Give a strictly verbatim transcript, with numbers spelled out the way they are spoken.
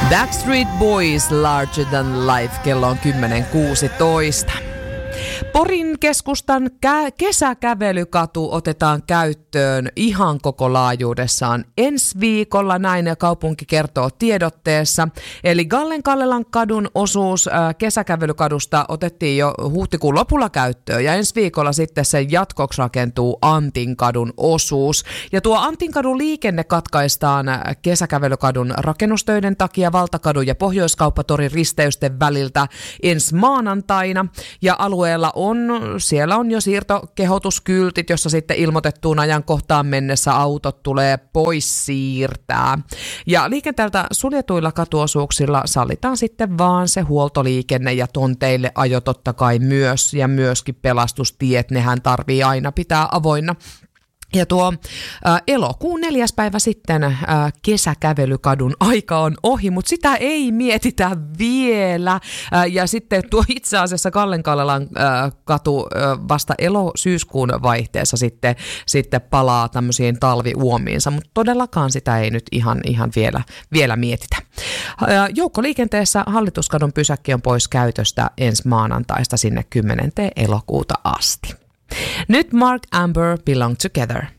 Backstreet Boys, Larger Than Life, kello on kymmenen kuusitoista. Porin keskustan kä- kesäkävelykatu otetaan käyttöön ihan koko laajuudessaan ensi viikolla, näin kaupunki kertoo tiedotteessa. Eli Gallen-Kallelan kadun osuus äh, kesäkävelykadusta otettiin jo huhtikuun lopulla käyttöön, ja ensi viikolla sitten sen jatkoksi rakentuu Antinkadun osuus. Ja tuo Antinkadun liikenne katkaistaan kesäkävelykadun rakennustöiden takia Valtakadun ja Pohjoiskauppatorin risteysten väliltä ensi maanantaina, ja alueella on, siellä on jo siirtokehotuskyltit, jossa sitten ilmoitettuun ajankohtaan mennessä autot tulee pois siirtää. Ja liikenteeltä suljetuilla katuosuuksilla sallitaan sitten vaan se huoltoliikenne ja tonteille ajo totta kai myös, ja myöskin pelastustiet, nehän tarvii aina pitää avoinna. Ja tuo ä, elokuun neljäs päivä sitten ä, kesäkävelykadun aika on ohi, mutta sitä ei mietitä vielä. Ä, ja sitten tuo itse asiassa Gallen-Kallelan ä, katu ä, vasta elo-syyskuun vaihteessa sitten, sitten palaa tämmöisiin talviuomiinsa, mutta todellakaan sitä ei nyt ihan, ihan vielä, vielä mietitä. Ä, joukkoliikenteessä Hallituskadun pysäkki on pois käytöstä ensi maanantaista sinne kymmenenteen elokuuta asti. Nyt Mark Amber, Belong Together.